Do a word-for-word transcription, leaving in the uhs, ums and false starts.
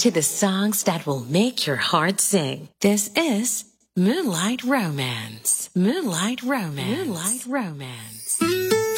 to the songs that will make your heart sing. This is Moonlight Romance. Moonlight Romance. Moonlight Romance.